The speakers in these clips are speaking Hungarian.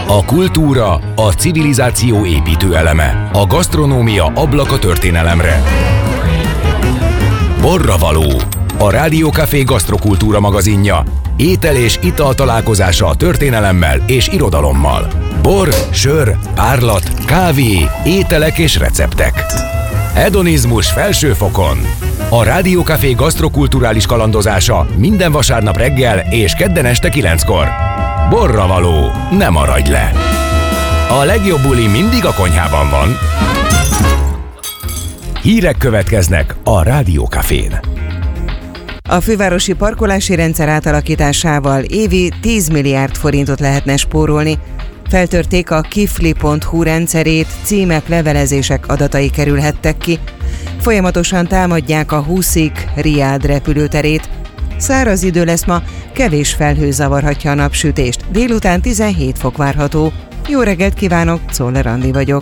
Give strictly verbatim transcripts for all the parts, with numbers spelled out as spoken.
A kultúra, a civilizáció építő eleme. A gasztronómia ablak a történelemre. Borravaló, a Rádiókafé gasztrokultúra magazinja. Étel és ital találkozása a történelemmel és irodalommal. Bor, sör, párlat, kávé, ételek és receptek. Hedonizmus felső fokon. A Rádiókafé gasztrokulturális kalandozása minden vasárnap reggel és kedden este kilenckor. Borravaló, ne maradj le! A legjobb buli mindig a konyhában van. Hírek következnek a Rádiókafén. A fővárosi parkolási rendszer átalakításával évi tíz milliárd forintot lehetne spórolni. Feltörték a kifli pont hu rendszerét, címek, levelezések adatai kerülhettek ki. Folyamatosan támadják a Huszik Riad repülőterét. Száraz idő lesz ma, kevés felhő zavarhatja a napsütést. Délután tizenhét fok várható. Jó reggelt kívánok, Czoller Andi vagyok.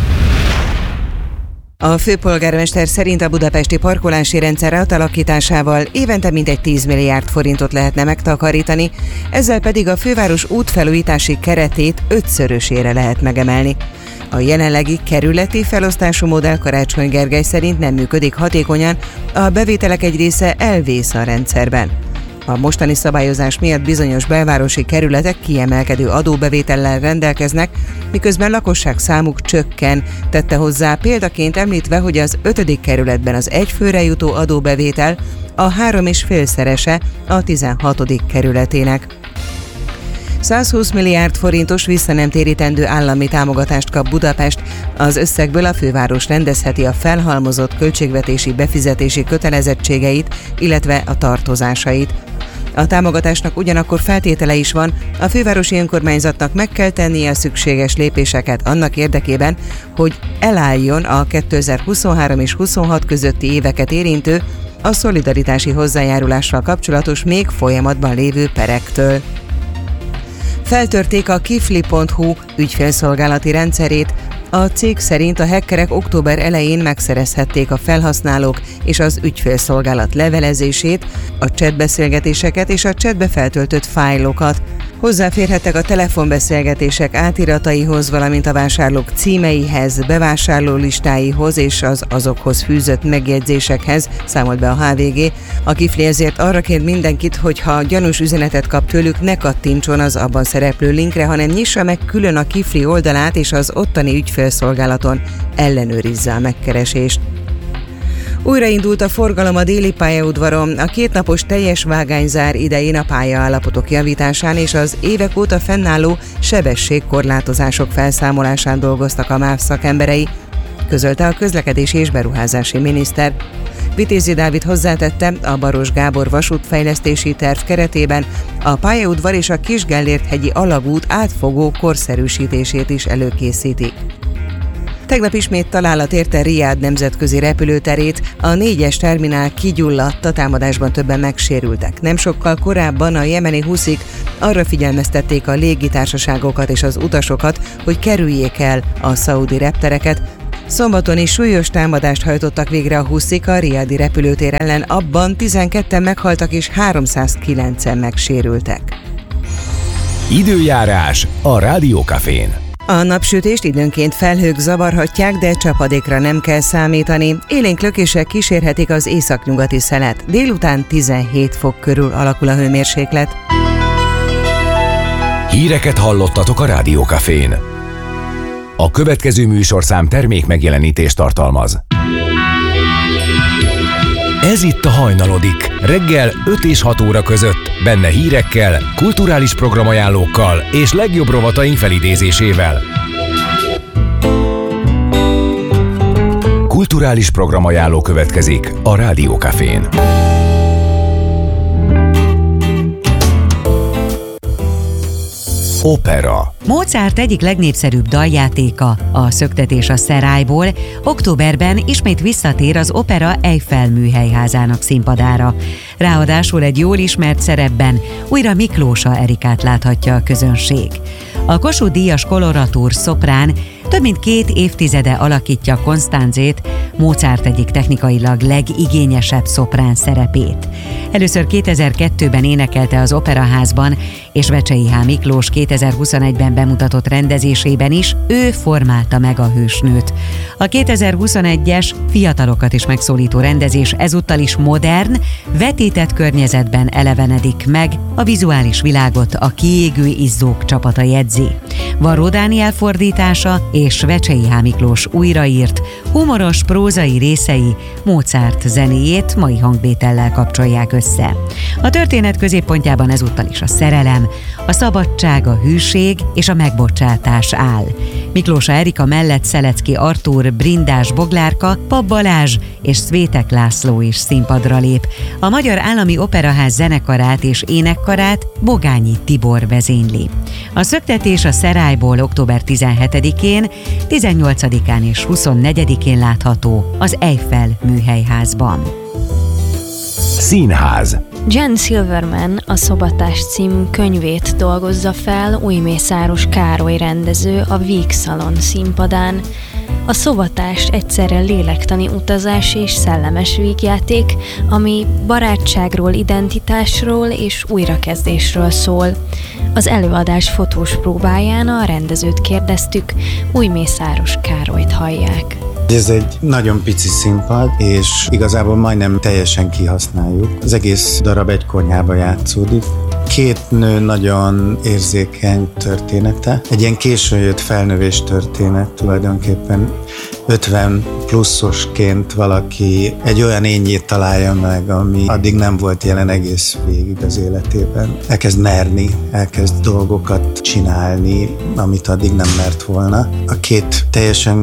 A főpolgármester szerint a budapesti parkolási rendszer átalakításával évente mintegy tíz milliárd forintot lehetne megtakarítani, ezzel pedig a főváros útfelújítási keretét ötszörösére lehet megemelni. A jelenlegi kerületi felosztású modell Karácsony Gergely szerint nem működik hatékonyan, a bevételek egy része elvész a rendszerben. A mostani szabályozás miatt bizonyos belvárosi kerületek kiemelkedő adóbevétellel rendelkeznek, miközben lakosság számuk csökken, tette hozzá példaként említve, hogy az ötödik kerületben az egyfőre jutó adóbevétel a három és félszerese a tizenhatodik kerületének. százhúsz milliárd forintos visszanemtérítendő állami támogatást kap Budapest, az összegből a főváros rendezheti a felhalmozott költségvetési befizetési kötelezettségeit, illetve a tartozásait. A támogatásnak ugyanakkor feltétele is van, a fővárosi önkormányzatnak meg kell tennie a szükséges lépéseket annak érdekében, hogy elálljon a kétezer-huszonhárom és huszonhat közötti éveket érintő, a szolidaritási hozzájárulással kapcsolatos még folyamatban lévő perektől. Feltörték a kifli pont hu ügyfélszolgálati rendszerét. A cég szerint a hackerek október elején megszerezhették a felhasználók és az ügyfélszolgálat levelezését, a chatbeszélgetéseket és a chatbe feltöltött fájlokat. Hozzáférhettek a telefonbeszélgetések átirataihoz, valamint a vásárlók címeihez, bevásárló listáihoz és az azokhoz fűzött megjegyzésekhez, számolt be a há vé gé. A kifli ezért arra kér mindenkit, hogy ha gyanús üzenetet kap tőlük, ne kattintson az abban szereplő linkre, hanem nyissa meg külön a kifli oldalát és az ottani ügyfélszolgálaton ellenőrizze a megkeresést. Újraindult a forgalom a déli pályaudvaron, a kétnapos teljes vágányzár idején a pályaállapotok javításán és az évek óta fennálló sebességkorlátozások felszámolásán dolgoztak a MÁV szakemberei, közölte a közlekedési és beruházási miniszter. Vitézi Dávid hozzátette, a Baros Gábor vasútfejlesztési terv keretében a pályaudvar és a Kis-Gellért-hegyi alagút átfogó korszerűsítését is előkészítik. Tegnap ismét találat érte Riad nemzetközi repülőterét, a négyes terminál kigyulladt, a támadásban többen megsérültek. Nem sokkal korábban a jemeni Huszik arra figyelmeztették a légitársaságokat és az utasokat, hogy kerüljék el a szaudi reptereket. Szombaton is súlyos támadást hajtottak végre a Huszik a riadi repülőtér ellen, abban tizenketten meghaltak és háromszázkilencen megsérültek. Időjárás a Rádiókafén. A napsütést időnként felhők zavarhatják, de csapadékra nem kell számítani. Élénk lökések kísérhetik az északnyugati szelet. Délután tizenhét fok körül alakul a hőmérséklet. Híreket hallottatok a Rádiókafén. A következő műsorszám termék megjelenítést tartalmaz. Ez itt a Hajnalodik, reggel öt és hat óra között, benne hírekkel, kulturális programajánlókkal és legjobb rovataink felidézésével. Kulturális programajánló következik a Rádiókafén. Opera. Mozart egyik legnépszerűbb daljátéka, a Szöktetés a Szerályból, októberben ismét visszatér az Opera Eiffel műhelyházának színpadára. Ráadásul egy jól ismert szerepben újra Miklósa Erikát láthatja a közönség. A Kossuth-díjas koloratúr szoprán Több mint két évtizede alakítja Constanzét, Mozart egyik technikailag legigényesebb szoprán szerepét. Először kétezer-kettőben énekelte az Operaházban, és Vecsey H. Miklós kétezer-huszonegyben bemutatott rendezésében is ő formálta meg a hősnőt. A kétezer-huszonegyes fiatalokat is megszólító rendezés ezúttal is modern, vetített környezetben elevenedik meg, a vizuális világot a Kiégő izzók csapata jegyzi. Varró Dániel fordítása és Vecsey H. Miklós újraírt, humoros prózai részei Mozart zenéjét mai hangvétellel kapcsolják össze. A történet középpontjában ezúttal is a szerelem, a szabadság, a hűség és a megbocsátás áll. Miklósa Erika mellett Szelecki Artúr, Brindás Boglárka, Pap Balázs és Szvétek László is színpadra lép. A Magyar Állami Operaház zenekarát és énekkarát Bogányi Tibor vezényli. A szöktetés a Szerályból október tizenhetedikén, tizennyolcadikán és huszonnegyedikén látható az Eiffel műhelyházban. Színház. Jen Silverman a Szobatás című könyvét dolgozza fel Újmészáros Károly rendező a Víg Szalon színpadán. A Szobatás egyszerre lélektani utazás és szellemes vígjáték, ami barátságról, identitásról és újrakezdésről szól. Az előadás fotós próbáján a rendezőt kérdeztük, Újmészáros Károlyt hallják. Ez egy nagyon pici színpad, és igazából majdnem teljesen kihasználjuk. Az egész darab egy konyhába játszódik. Két nő nagyon érzékeny története. Egy ilyen későn jött felnövés történet tulajdonképpen. ötven pluszosként valaki egy olyan énjét találja meg, ami addig nem volt jelen egész végig az életében. Elkezd merni, elkezd dolgokat csinálni, amit addig nem mert volna. A két teljesen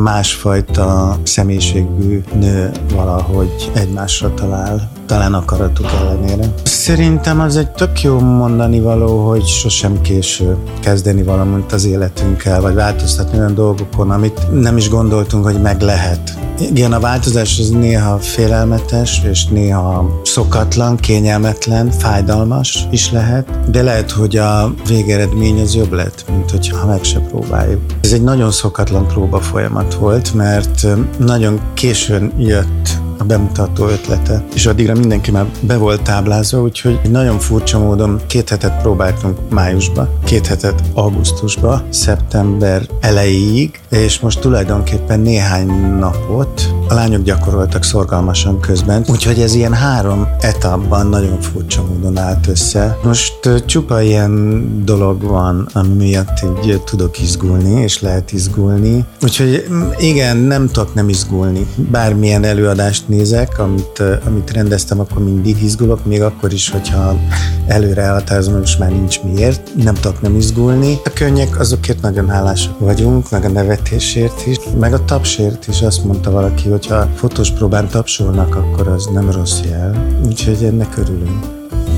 másfajta személyiségű nő valahogy egymásra talál, talán akaratuk ellenére. Szerintem az egy tök jó mondani való, hogy sosem késő kezdeni valamit az életünkkel, vagy változtatni olyan dolgokon, amit nem is gondoltunk, hogy meg lehet. Igen, a változás az néha félelmetes, és néha szokatlan, kényelmetlen, fájdalmas is lehet, de lehet, hogy a végeredmény az jobb lett, mint hogyha meg se próbáljuk. Ez egy nagyon szokatlan próba folyamat volt, mert nagyon későn jött a bemutató ötlete, és addigra mindenki már be volt táblázva, úgyhogy nagyon furcsa módon két hetet próbáltunk májusba, két hetet augusztusba, szeptember elejéig, és most tulajdonképpen néhány napot a lányok gyakoroltak szorgalmasan közben, úgyhogy ez ilyen három etapban nagyon furcsa módon állt össze. Most csupa ilyen dolog van, ami miatt így tudok izgulni, és lehet izgulni, úgyhogy igen, nem tudok nem izgulni. Bármilyen előadást nézek, amit, amit rendeztem, akkor mindig izgulok, még akkor is, hogyha előre elhatározom, hogy most már nincs miért. Nem tudok nem izgulni. A könnyek, azokért nagyon hálásak vagyunk, meg a nevetésért is, meg a tapsért is. Azt mondta valaki, hogyha fotós próbán tapsolnak, akkor az nem rossz jel. Úgyhogy ennek örülünk.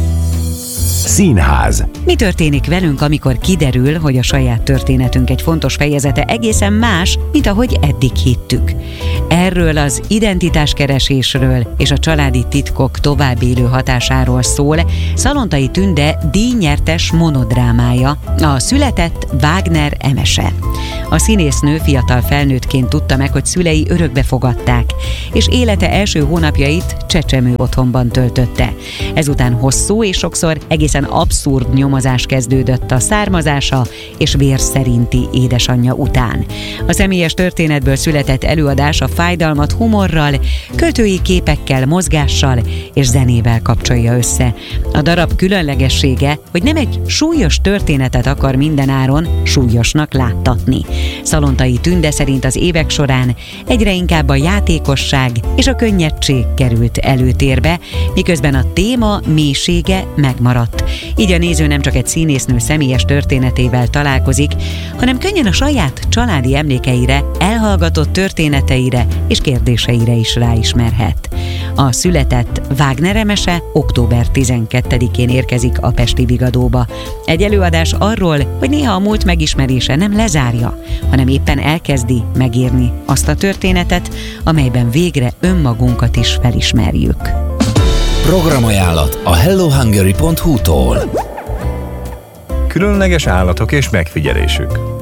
Színház. Mi történik velünk, amikor kiderül, hogy a saját történetünk egy fontos fejezete egészen más, mint ahogy eddig hittük? Erről az identitáskeresésről és a családi titkok továbbélő hatásáról szól Szalontai Tünde díjnyertes monodrámája, a Született Wagner Emese. A színésznő fiatal felnőttként tudta meg, hogy szülei örökbe fogadták, és élete első hónapjait csecsemő otthonban töltötte. Ezután hosszú és sokszor egészen abszurd nyomozás kezdődött a származása és vér szerinti édesanyja után. A személyes történetből született előadás a fájdalmat humorral, költői képekkel, mozgással és zenével kapcsolja össze. A darab különlegessége, hogy nem egy súlyos történetet akar mindenáron súlyosnak láttatni. Szalontai Tünde szerint az évek során egyre inkább a játékosság és a könnyedség került előtérbe, miközben a téma mélysége megmaradt. Így a néző nem csak egy színésznő személyes történetével találkozik, hanem könnyen a saját családi emlékeire, elhallgatott történeteire és kérdéseire is ráismerhet. A Született Wagner Emese október tizenkettedikén érkezik a Pesti Vigadóba. Egy előadás arról, hogy néha a múlt megismerése nem lezárja, hanem éppen elkezdi megírni azt a történetet, amelyben végre önmagunkat is felismerjük. Programajánlat a hello hungary pont hu-tól. Különleges állatok és megfigyelésük.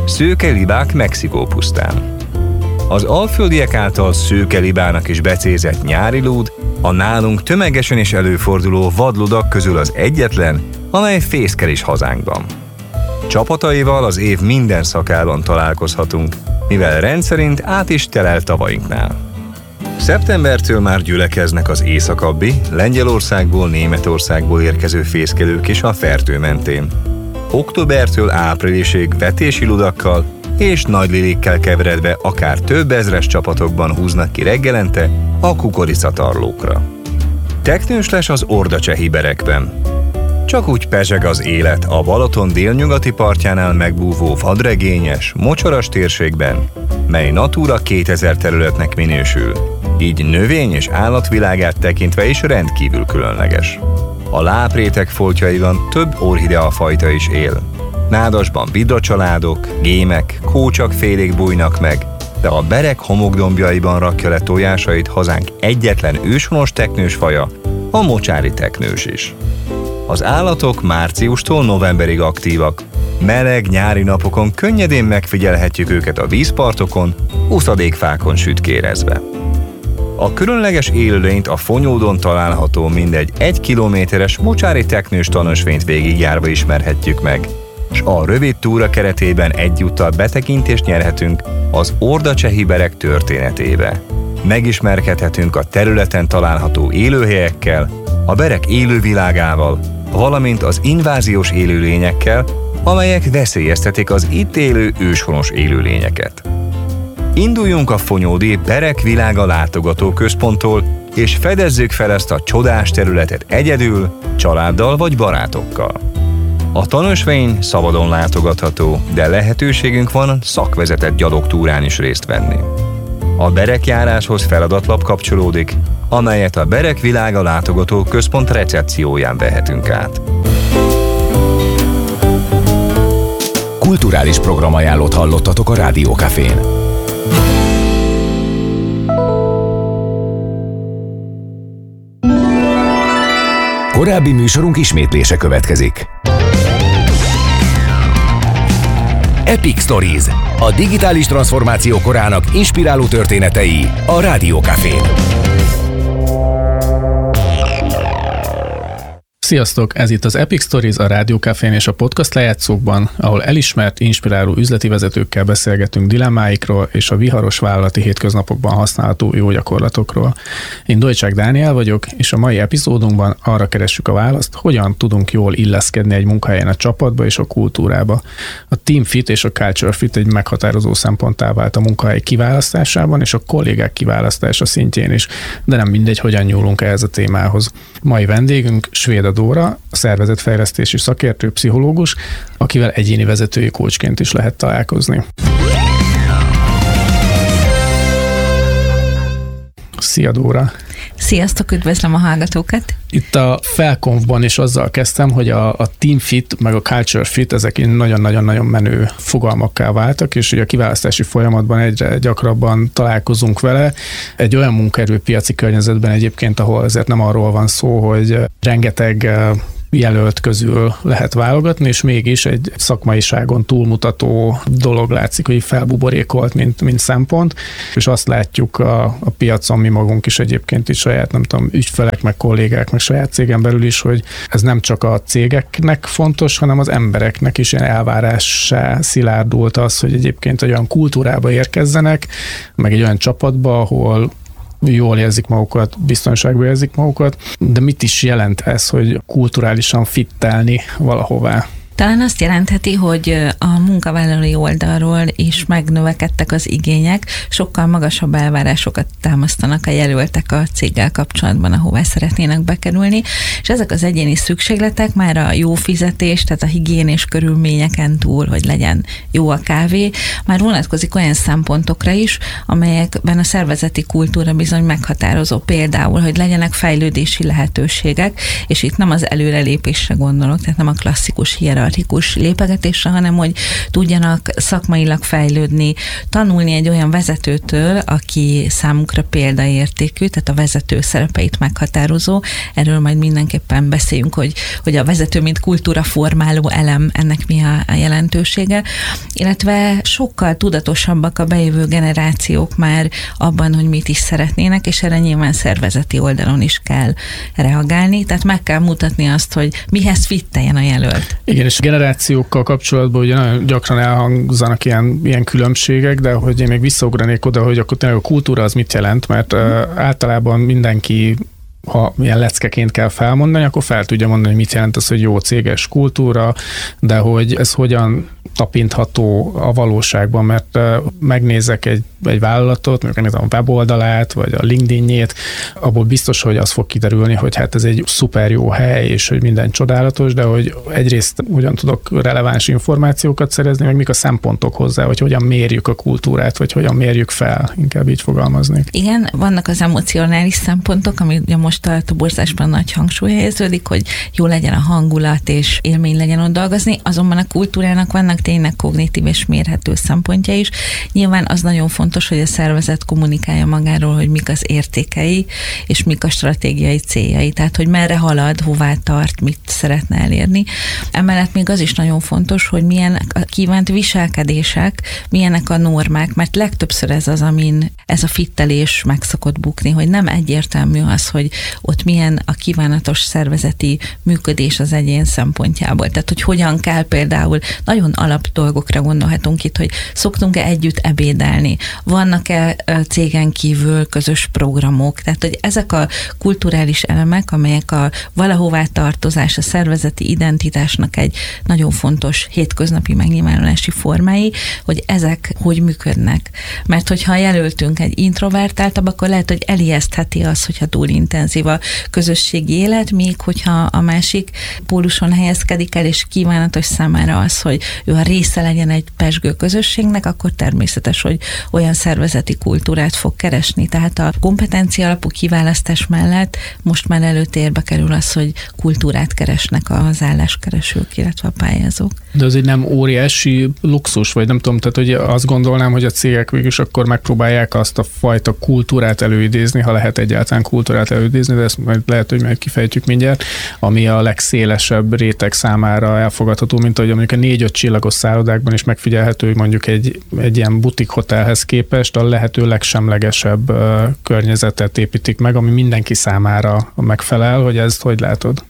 szőkelibák Mexikó pusztán. Az alföldiek által szőkelibának is becézett nyári lúd a nálunk tömegesen is előforduló vadludak közül az egyetlen, amely fészkel is hazánkban. Csapataival az év minden szakában találkozhatunk, mivel rendszerint át is telel tavainknál. Szeptembertől már gyülekeznek az északabbi, Lengyelországból, Németországból érkező fészkelők is a Fertő mentén. Októbertől áprilisig vetési ludakkal és nagylilikkel keveredve akár több ezres csapatokban húznak ki reggelente a kukoricatarlókra. Teknős lesz az ordacsehi berekben. Csak úgy pezseg az élet a Balaton délnyugati partjánál megbúvó vadregényes, mocsaras térségben, mely Natura kétezer területnek minősül, így növény- és állatvilágát tekintve is rendkívül különleges. A láprétek foltjaiban több orchidea fajta is él. Nádasban vidra családok, gémek, kócsak félék bújnak meg, de a berek homokdombjaiban rakja le tojásait hazánk egyetlen őshonos teknős faja, a mocsári teknős is. Az állatok márciustól novemberig aktívak. Meleg nyári napokon könnyedén megfigyelhetjük őket a vízpartokon, uszadékfákon sütkérezve. A különleges élőlényt a Fonyódon található mindegy egy kilométeres mocsári teknős tanösvényt végigjárva ismerhetjük meg, s a rövid túra keretében egyúttal betekintést nyerhetünk az ordacsehi berek történetébe. Megismerkedhetünk a területen található élőhelyekkel, a berek élővilágával, valamint az inváziós élőlényekkel, amelyek veszélyeztetik az itt élő őshonos élőlényeket. Induljunk a Fonyódi Berek Világa Látogató Központtól, és fedezzük fel ezt a csodás területet egyedül, családdal vagy barátokkal. A tanösvény szabadon látogatható, de lehetőségünk van szakvezetett gyalogtúrán is részt venni. A berekjáráshoz feladatlap kapcsolódik, amelyet a Berek Világa Látogató Központ recepcióján vehetünk át. Kulturális programajánlót hallottatok a Rádió Cafén. Korábbi műsorunk ismétlése következik. Epic Stories, a digitális transformáció korának inspiráló történetei a Rádió Cafén. Sziasztok! Ez itt az Epic Stories a Rádió Cafén és a podcast lejátszókban, ahol elismert, inspiráló üzleti vezetőkkel beszélgetünk dilemmáikról és a viharos vállalati hétköznapokban használható jó gyakorlatokról. Én Dojcsák Dániel vagyok, és a mai epizódunkban arra keressük a választ, hogyan tudunk jól illeszkedni egy munkahelyen a csapatba és a kultúrába. A team fit és a culture fit egy meghatározó szemponttá vált a munkahely kiválasztásában és a kollégák kiválasztása szintjén is, de nem mindegy, hogyan nyúlunk ehhez a témához. Mai vendégünk Svéda Dóra, a szervezetfejlesztési szakértő, pszichológus, akivel egyéni vezetői coachként is lehet találkozni. Szia Dóra! Sziasztok, üdvözlöm a hallgatókat! Itt a Felkonfban is azzal kezdtem, hogy a, a team fit, meg a culture fit, ezek nagyon-nagyon-nagyon menő fogalmakká váltak, és ugye a kiválasztási folyamatban egyre gyakrabban találkozunk vele. Egy olyan munkaerőpiaci környezetben egyébként, ahol azért nem arról van szó, hogy rengeteg jelölt közül lehet válogatni, és mégis egy szakmaiságon túlmutató dolog látszik, hogy felbuborékolt, mint, mint szempont, és azt látjuk a, a piacon, mi magunk is egyébként is saját, nem tudom, ügyfelek, meg kollégák, meg saját cégen belül is, hogy ez nem csak a cégeknek fontos, hanem az embereknek is ilyen elvárássá szilárdult az, hogy egyébként egy olyan kultúrába érkezzenek, meg egy olyan csapatba, ahol jól érzik magukat, biztonságban érzik magukat, de mit is jelent ez, hogy kulturálisan fittelni valahová? Talán azt jelentheti, hogy a munkavállalói oldalról is megnövekedtek az igények, sokkal magasabb elvárásokat támasztanak a jelöltek a céggel kapcsolatban, ahová szeretnének bekerülni, és ezek az egyéni szükségletek már a jó fizetés, tehát a higiénés körülményeken túl, hogy legyen jó a kávé, már vonatkozik olyan szempontokra is, amelyekben a szervezeti kultúra bizony meghatározó, például, hogy legyenek fejlődési lehetőségek, és itt nem az előrelépésre gondolok, tehát nem a klasszikus hierarchiára, hierarchikus lépegetésre, hanem hogy tudjanak szakmailag fejlődni, tanulni egy olyan vezetőtől, aki számukra példaértékű, tehát a vezető szerepeit meghatározó. Erről majd mindenképpen beszéljünk, hogy, hogy a vezető, mint kultúraformáló elem, ennek mi a, a jelentősége, illetve sokkal tudatosabbak a bejövő generációk már abban, hogy mit is szeretnének, és erre nyilván szervezeti oldalon is kell reagálni, tehát meg kell mutatni azt, hogy mihez fitteljen a jelölt. Igen, és generációkkal kapcsolatban ugye nagyon gyakran elhangzanak ilyen, ilyen különbségek, de hogy én még visszaugranék oda, hogy akkor tényleg a kultúra az mit jelent, mert mm. általában mindenki, ha ilyen leckeként kell felmondani, akkor fel tudja mondani, hogy mit jelent az, hogy jó céges kultúra, de hogy ez hogyan tapintható a valóságban, mert megnézek egy, egy vállalatot, mondjuk megnézem a weboldalát, vagy a LinkedIn-jét, abból biztos, hogy az fog kiderülni, hogy hát ez egy szuper jó hely, és hogy minden csodálatos, de hogy egyrészt hogyan tudok releváns információkat szerezni, meg mik a szempontok hozzá, vagy hogyan mérjük a kultúrát, vagy hogyan mérjük fel, inkább így fogalmaznék. Igen, vannak az emocionális szempontok, ami ugye most a toborzásban nagy hangsúly helyeződik, hogy jó legyen a hangulat, és élmény legyen ott dolgozni, azonban a kultúrának vannak tényleg kognitív és mérhető szempontja is. Nyilván az nagyon fontos, hogy a szervezet kommunikálja magáról, hogy mik az értékei, és mik a stratégiai céljai, tehát hogy merre halad, hová tart, mit szeretne elérni. Emellett még az is nagyon fontos, hogy milyen a kívánt viselkedések, milyenek a normák, mert legtöbbször ez az, amin ez a fittelés meg szokott bukni, hogy nem egyértelmű az, hogy ott milyen a kívánatos szervezeti működés az egyén szempontjából. Tehát, hogy hogyan kell például, nagyon alap dolgokra gondolhatunk itt, hogy szoktunk-e együtt ebédelni, vannak-e cégen kívül közös programok, tehát, hogy ezek a kulturális elemek, amelyek a valahová tartozás, a szervezeti identitásnak egy nagyon fontos hétköznapi megnyilvánulási formái, hogy ezek hogy működnek. Mert hogyha jelöltünk egy introvertáltabb, akkor lehet, hogy elijesztheti az, hogyha túl intenzív a közösségi élet, míg hogyha a másik póluson helyezkedik el, és kívánatos számára az, hogy ő a része legyen egy pezsgő közösségnek, akkor természetes, hogy olyan szervezeti kultúrát fog keresni. Tehát a kompetencia alapú kiválasztás mellett most már előtérbe kerül az, hogy kultúrát keresnek az álláskeresők, illetve a pályázók. De az egy nem óriási luxus, vagy nem tudom, tehát hogy azt gondolnám, hogy a cégek végülis akkor megpróbálják azt a fajta kultúrát előidézni, ha lehet egyáltalán kultúrát előidézni, de ezt majd lehet, hogy meg kifejtjük mindjárt, ami a legszélesebb réteg számára elfogadható, mint ahogy mondjuk a négy-öt csillagos szállodákban is megfigyelhető, hogy mondjuk egy, egy ilyen butik hotelhez képest a lehető legsemlegesebb uh, környezetet építik meg, ami mindenki számára megfelel, hogy ezt hogy látod?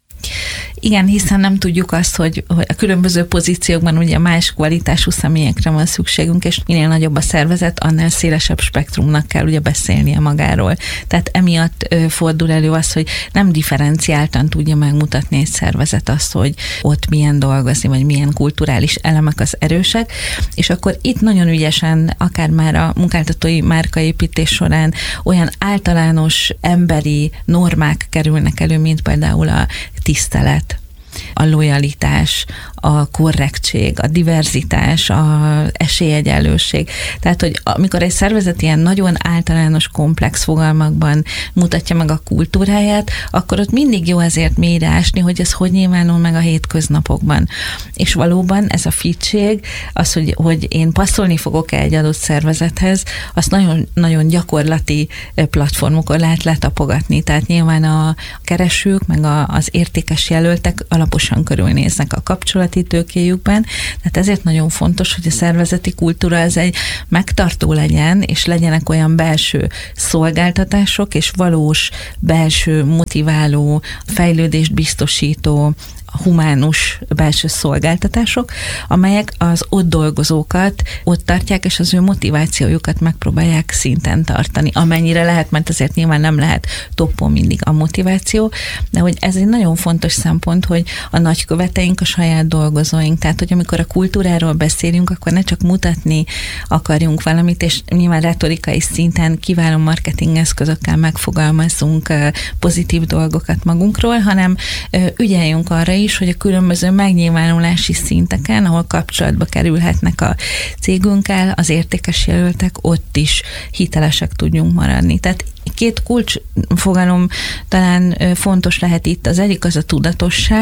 Igen, hiszen nem tudjuk azt, hogy, hogy a különböző pozíciókban ugye más kvalitású személyekre van szükségünk, és minél nagyobb a szervezet, annál szélesebb spektrumnak kell ugye beszélnie magáról. Tehát emiatt ö, fordul elő az, hogy nem differenciáltan tudja megmutatni egy szervezet azt, hogy ott milyen dolgozni, vagy milyen kulturális elemek az erősek, és akkor itt nagyon ügyesen, akár már a munkáltatói márkaépítés során olyan általános emberi normák kerülnek elő, mint például a tisztelet, a lojalitás, a korrektség, a diverzitás, a esélyegyenlőség. Tehát, hogy amikor egy szervezet ilyen nagyon általános, komplex fogalmakban mutatja meg a kultúráját, akkor ott mindig jó ezért mélyre ásni, hogy ez hogy nyilvánul meg a hétköznapokban. És valóban ez a fittség, az, hogy, hogy én passzolni fogok-e egy adott szervezethez, azt nagyon, nagyon gyakorlati platformokon lehet letapogatni. Tehát nyilván a keresők, meg a, az értékes jelöltek alaposan körülnéznek a kapcsolati tőkéjükben, tehát ezért nagyon fontos, hogy a szervezeti kultúra az egy megtartó legyen, és legyenek olyan belső szolgáltatások, és valós belső motiváló, fejlődést biztosító, humánus belső szolgáltatások, amelyek az ott dolgozókat ott tartják, és az ő motivációjukat megpróbálják szinten tartani. Amennyire lehet, mert azért nyilván nem lehet toppon mindig a motiváció, de hogy ez egy nagyon fontos szempont, hogy a nagyköveteink a saját dolgozóink, tehát hogy amikor a kultúráról beszélünk, akkor ne csak mutatni akarjunk valamit, és nyilván retorikai szinten kiváló marketing eszközökkel megfogalmazzunk pozitív dolgokat magunkról, hanem ügyeljünk arra is, hogy a különböző megnyilvánulási szinteken, ahol kapcsolatba kerülhetnek a cégünkkel, az értékes jelöltek, ott is hitelesek tudjunk maradni. Tehát két kulcsfogalom talán fontos lehet itt. Az egyik az a tudatosság,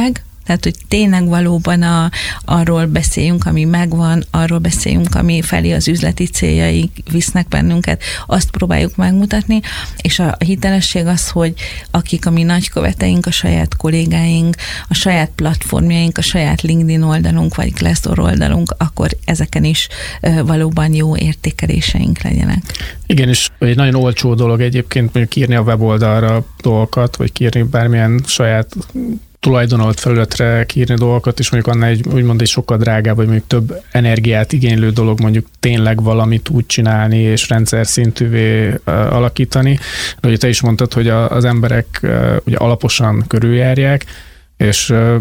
Tehát, hogy tényleg valóban a, arról beszéljünk, ami megvan, arról beszéljünk, ami felé az üzleti céljaik visznek bennünket, azt próbáljuk megmutatni, és a hitelesség az, hogy akik a mi nagyköveteink, a saját kollégáink, a saját platformjaink, a saját LinkedIn oldalunk, vagy Glassdoor oldalunk, akkor ezeken is valóban jó értékeléseink legyenek. Igen, és egy nagyon olcsó dolog egyébként mondjuk írni a weboldalra dolgokat, vagy kiírni bármilyen saját tulajdonolt felületre kiírni dolgokat, és mondjuk annál egy, úgymond egy sokkal drágább, vagy mondjuk több energiát igénylő dolog mondjuk tényleg valamit úgy csinálni, és rendszer szintűvé uh, alakítani. De ugye te is mondtad, hogy a, az emberek uh, ugye alaposan körüljárják, és uh,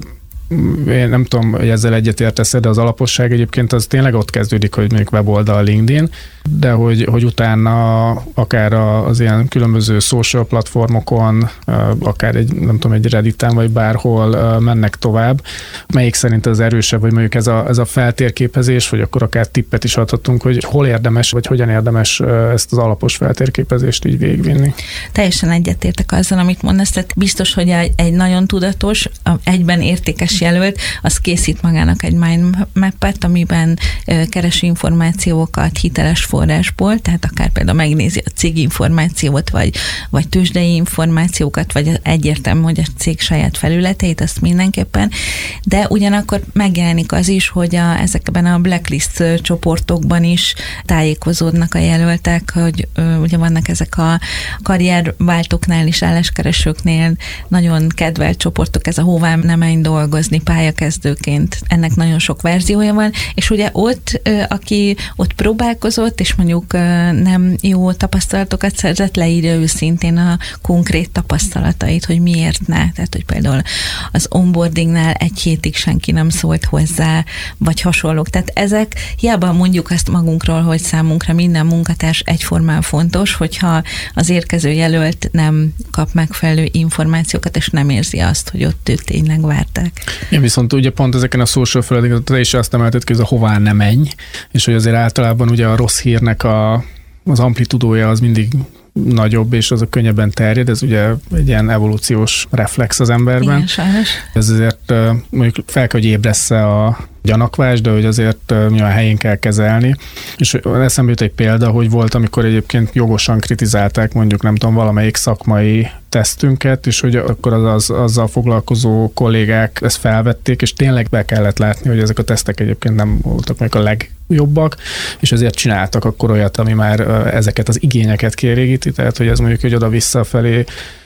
én nem tudom, hogy ezzel egyetértesz, de az alaposság egyébként az tényleg ott kezdődik, hogy mondjuk weboldal, LinkedIn, de hogy, hogy utána akár az ilyen különböző social platformokon, akár egy, nem tudom, egy Redditen, vagy bárhol mennek tovább. Melyik szerint az erősebb, vagy mondjuk ez a, ez a feltérképezés, vagy akkor akár tippet is adhatunk, hogy hol érdemes, vagy hogyan érdemes ezt az alapos feltérképezést így végigvinni? Teljesen egyetértek azzal, amit mondasz, tehát biztos, hogy egy nagyon tudatos, egyben értékes jelölt, az készít magának egy mindmappet, amiben keres információkat hiteles forrásból, tehát akár például megnézi a cég információt, vagy, vagy tőzsdei információkat, vagy egyértelmű, hogy a cég saját felületeit, azt mindenképpen, de ugyanakkor megjelenik az is, hogy a, ezekben a blacklist csoportokban is tájékozódnak a jelöltek, hogy ö, ugye vannak ezek a karrierváltóknál is, álláskeresőknél nagyon kedvelt csoportok, ez a hová nem menj dolgozni pályakezdőként, ennek nagyon sok verziója van, és ugye ott, ö, aki ott próbálkozott, és mondjuk nem jó tapasztalatokat szerzett, leírja őszintén a konkrét tapasztalatait, hogy miért ne. Tehát, hogy például az onboardingnál egy hétig senki nem szólt hozzá, vagy hasonlók. Tehát ezek, hiába mondjuk azt magunkról, hogy számunkra minden munkatárs egyformán fontos, hogyha az érkező jelölt nem kap megfelelő információkat, és nem érzi azt, hogy ott őt tényleg várták. Ja, viszont ugye pont ezeken a social feladatok, te is azt emelted ki, hogy a hová ne menj, és hogy azért általában ugye a rossz hírnek a, az amplitudója az mindig nagyobb, és az a könnyebben terjed, ez ugye egy ilyen evolúciós reflex az emberben. Igen, sajnos. Ez azért mondjuk fel kell, hogy ébressze a gyanakvás, de hogy azért milyen helyén kell kezelni. És eszembe jut egy példa, hogy volt, amikor egyébként jogosan kritizálták mondjuk nem tudom, valamelyik szakmai tesztünket, és hogy akkor az, az, azzal foglalkozó kollégák ezt felvették, és tényleg be kellett látni, hogy ezek a tesztek egyébként nem voltak meg a legjobbak, és ezért csináltak akkor olyat, ami már ezeket az igényeket kielégíti, tehát hogy ez mondjuk, hogy oda-vissza felé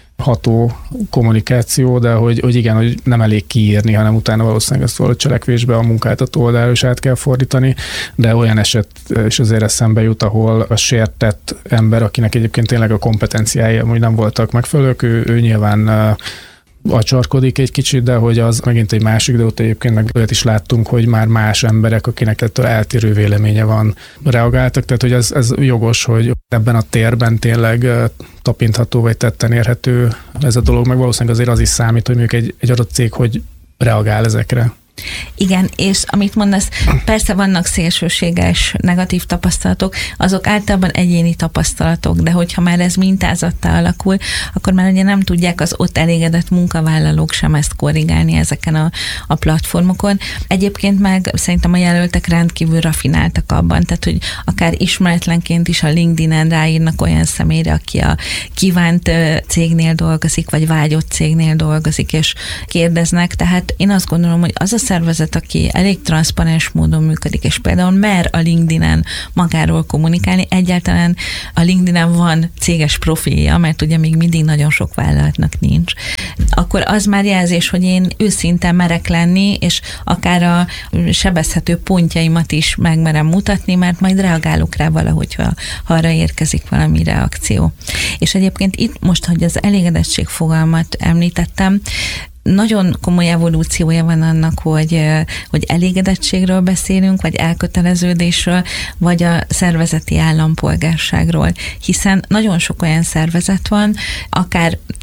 ható kommunikáció, de hogy, hogy igen, hogy nem elég kiírni, hanem utána valószínűleg ezt valahogy cselekvésbe a munkáltató oldalra is át kell fordítani, de olyan eset is azért eszembe jut, ahol a sértett ember, akinek egyébként tényleg a kompetenciái amúgy nem voltak megfelelők, ő, ő nyilván acsarkodik egy kicsit, de hogy az megint egy másik, de ott egyébként meg olyat is láttunk, hogy már más emberek, akinek ettől eltérő véleménye van, reagáltak, tehát hogy ez, ez jogos, hogy ebben a térben tényleg tapintható vagy tetten érhető ez a dolog, meg valószínűleg azért az is számít, hogy mondjuk egy, egy adott cég hogy reagál ezekre. Igen, és amit mondasz, persze vannak szélsőséges negatív tapasztalatok, azok általában egyéni tapasztalatok, de hogyha már ez mintázattá alakul, akkor már ugye nem tudják az ott elégedett munkavállalók sem ezt korrigálni ezeken a, a platformokon. Egyébként meg szerintem a jelöltek rendkívül rafináltak abban, tehát hogy akár ismeretlenként is a LinkedIn-en ráírnak olyan személyre, aki a kívánt cégnél dolgozik, vagy vágyott cégnél dolgozik, és kérdeznek, tehát én azt gondolom, hogy az a szervezet, aki elég transzparens módon működik, és például mer a LinkedIn-en magáról kommunikálni, egyáltalán a LinkedIn-en van céges profilja, mert ugye még mindig nagyon sok vállalatnak nincs, akkor az már jelzés, hogy én őszintén merek lenni, és akár a sebezhető pontjaimat is megmerem mutatni, mert majd reagálok rá valahogy, ha arra érkezik valami reakció. És egyébként itt most, hogy az elégedettség fogalmat említettem, nagyon komoly evolúciója van annak, hogy, hogy elégedettségről beszélünk, vagy elköteleződésről, vagy a szervezeti állampolgárságról, hiszen nagyon sok olyan szervezet van, akár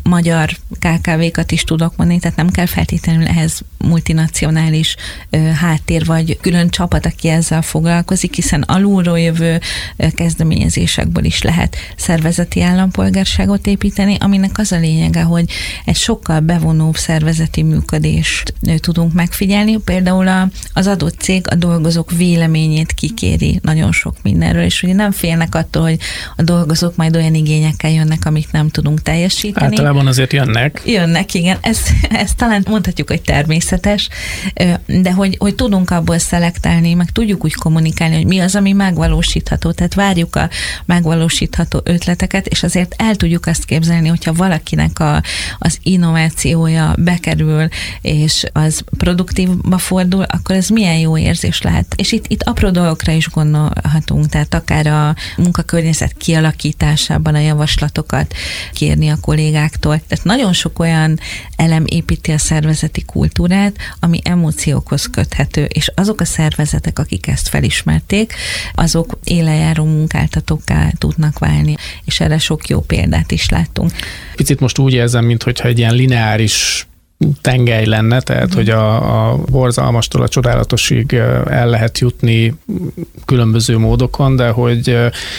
magyar ká ká vé-kat is tudok mondani, tehát nem kell feltétlenül ehhez multinacionális ö, háttér vagy külön csapat, aki ezzel foglalkozik, hiszen alulról jövő ö, kezdeményezésekből is lehet szervezeti állampolgárságot építeni, aminek az a lényege, hogy egy sokkal bevonóbb szervezeti működést ö, tudunk megfigyelni. Például a, az adott cég a dolgozók véleményét kikéri nagyon sok mindenről, és ugye nem félnek attól, hogy a dolgozók majd olyan igényekkel jönnek, amit nem tudunk teljesíteni. Általában azért jönnek. Jönnek, igen. Ez, ez talán mondhatjuk, hogy természetes, de hogy, hogy tudunk abból szelektálni, meg tudjuk úgy kommunikálni, hogy mi az, ami megvalósítható. Tehát várjuk a megvalósítható ötleteket, és azért el tudjuk azt képzelni, hogyha valakinek a, az innovációja bekerül, és az produktívba fordul, akkor ez milyen jó érzés lehet. És itt, itt apró dolgokra is gondolhatunk, tehát akár a munkakörnyezet kialakításában a javaslatokat kérni a kollégáktól. Tehát nagyon sok olyan elem építi a szervezeti kultúrát, ami emóciókhoz köthető, és azok a szervezetek, akik ezt felismerték, azok élejáró munkáltatókká tudnak válni, és erre sok jó példát is láttunk. Picit most úgy érzem, mintha egy ilyen lineáris tengely lenne, tehát mm. hogy a, a borzalmastól a csodálatosig el lehet jutni különböző módokon, de hogy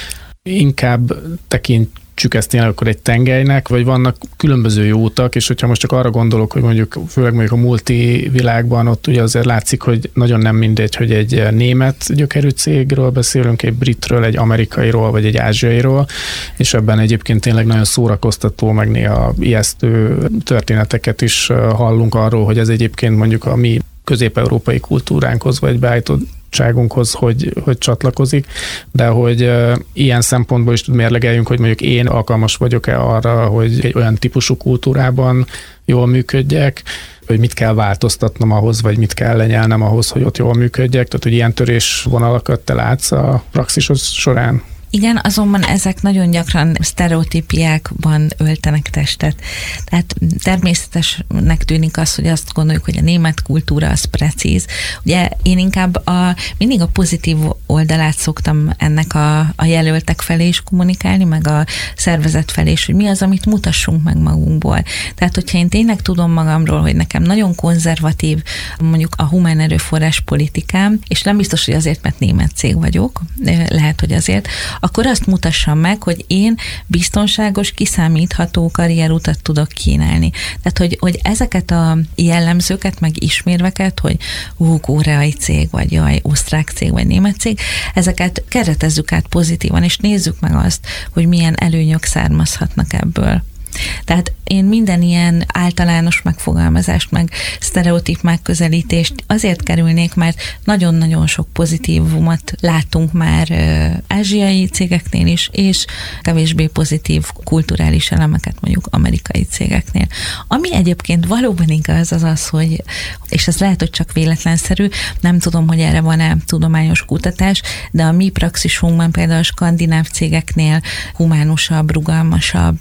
inkább tekintsük ezt tényleg akkor egy tengelynek, vagy vannak különböző jó utak, és hogyha most csak arra gondolok, hogy mondjuk főleg mondjuk a multi világban ott ugye azért látszik, hogy nagyon nem mindegy, hogy egy német gyökerű cégről beszélünk, egy britről, egy amerikairól, vagy egy ázsiairól, és ebben egyébként tényleg nagyon szórakoztató, meg néha ijesztő történeteket is hallunk arról, hogy ez egyébként mondjuk a mi közép-európai kultúránkhoz, vagy beállítottságunkhoz, hogy, hogy csatlakozik, de hogy uh, ilyen szempontból is mérlegeljünk, hogy mondjuk én alkalmas vagyok-e arra, hogy egy olyan típusú kultúrában jól működjek, hogy mit kell változtatnom ahhoz, vagy mit kell lenyelnem ahhoz, hogy ott jól működjek, tehát hogy ilyen törésvonalakat te látsz a praxisod során. Igen, azonban ezek nagyon gyakran sztereotípiákban öltenek testet. Tehát természetesnek tűnik az, hogy azt gondoljuk, hogy a német kultúra az precíz. Ugye én inkább a, mindig a pozitív oldalát szoktam ennek a, a jelöltek felé is kommunikálni, meg a szervezet felé is, hogy mi az, amit mutassunk meg magunkból. Tehát, hogyha én tényleg tudom magamról, hogy nekem nagyon konzervatív mondjuk a humán erőforrás politikám, és nem biztos, hogy azért, mert német cég vagyok, lehet, hogy azért, akkor azt mutassam meg, hogy én biztonságos, kiszámítható karrierutat tudok kínálni. Tehát, hogy, hogy ezeket a jellemzőket, meg ismérveket, hogy hú, koreai cég, vagy jaj, osztrák cég, vagy német cég, ezeket keretezzük át pozitívan, és nézzük meg azt, hogy milyen előnyök származhatnak ebből. Tehát én minden ilyen általános megfogalmazást, meg sztereotíp megközelítést azért kerülnék, mert nagyon-nagyon sok pozitívumot látunk már ázsiai cégeknél is, és kevésbé pozitív kulturális elemeket mondjuk amerikai cégeknél. Ami egyébként valóban igaz, az az, hogy, és ez lehet, hogy csak véletlenszerű, nem tudom, hogy erre van-e tudományos kutatás, de a mi praxisunkban például a skandináv cégeknél humánusabb, rugalmasabb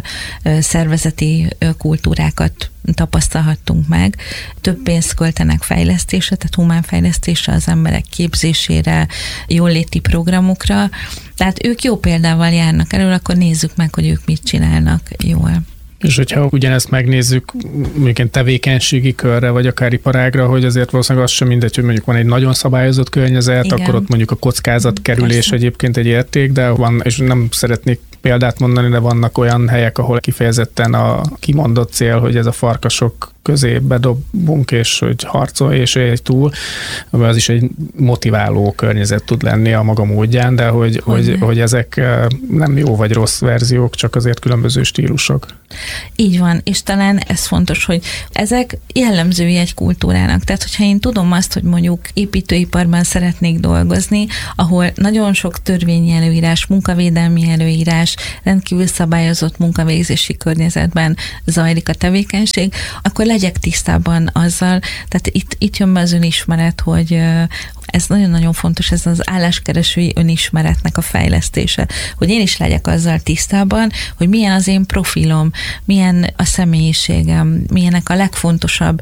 szervezeti kultúrákat tapasztalhattunk meg. Több pénzt költenek fejlesztésre, tehát humánfejlesztésre, az emberek képzésére, jóléti programokra. Tehát ők jó példával járnak elő, akkor nézzük meg, hogy ők mit csinálnak jól. És hogyha ugyanezt megnézzük mondjuk tevékenységi körre, vagy akár iparágra, hogy azért valószínűleg az sem mindegy, hogy mondjuk van egy nagyon szabályozott környezet, igen, akkor ott mondjuk a kockázatkerülés persze egyébként egy érték, de van, és nem szeretnék példát mondani, de vannak olyan helyek, ahol kifejezetten a kimondott cél, hogy ez a farkasok közé bedobunk, és hogy harcolj, és egy túl, az is egy motiváló környezet tud lenni a maga módján, de hogy, hogy, hogy ezek nem jó vagy rossz verziók, csak azért különböző stílusok. Így van, és talán ez fontos, hogy ezek jellemzői egy kultúrának. Tehát, hogyha én tudom azt, hogy mondjuk építőiparban szeretnék dolgozni, ahol nagyon sok törvényi előírás, munkavédelmi előírás, rendkívül szabályozott munkavégzési környezetben zajlik a tevékenység, akkor legyek tisztában azzal, tehát itt, itt jön be az önismeret, hogy ez nagyon-nagyon fontos, ez az álláskeresői önismeretnek a fejlesztése, hogy én is legyek azzal tisztában, hogy milyen az én profilom, milyen a személyiségem, milyenek a legfontosabb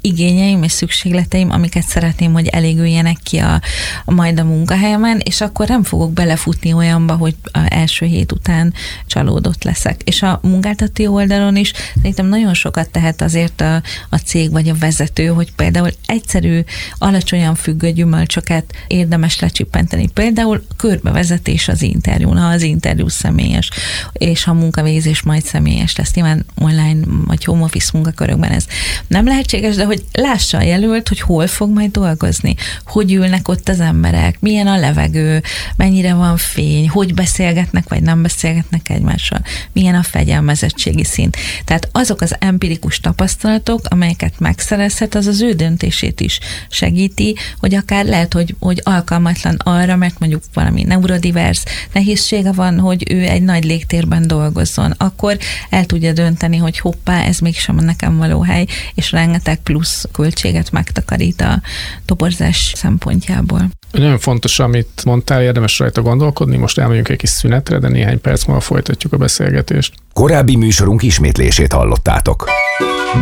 igényeim és szükségleteim, amiket szeretném, hogy elégüljenek ki a, a majd a munkahelyemen, és akkor nem fogok belefutni olyanba, hogy az első hét után csalódott leszek. És a munkáltató oldalon is szerintem nagyon sokat tehet azért a, a cég vagy a vezető, hogy például egyszerű, alacsonyan függő gyümölcsöket érdemes lecsippenteni. Például körbevezetés az interjún, ha az interjú személyes, és ha a munkavégzés majd személyes lesz. Nyilván online vagy home office munkakörökben ez nem lehetséges, de hogy lássa a jelölt, hogy hol fog majd dolgozni, hogy ülnek ott az emberek, milyen a levegő, mennyire van fény, hogy beszélgetnek, vagy nem beszélgetnek egymással, milyen a fegyelmezettségi szint. Tehát azok az empirikus tapasztalatok, amelyeket megszerezhet, az az ő döntését is segíti, hogy akár lehet, hogy, hogy alkalmatlan arra, mert mondjuk valami neurodivers nehézsége van, hogy ő egy nagy légtérben dolgozzon. Akkor el tudja dönteni, hogy hoppá, ez mégsem nekem való hely, és rengeteg plusz költséget megtakarít a toborzás szempontjából. Nagyon fontos, amit mondtál, érdemes rajta gondolkodni, most elmegyünk egy kis szünetre, de néhány perc múlva folytatjuk a beszélgetést. Korábbi műsorunk ismétlését hallottátok.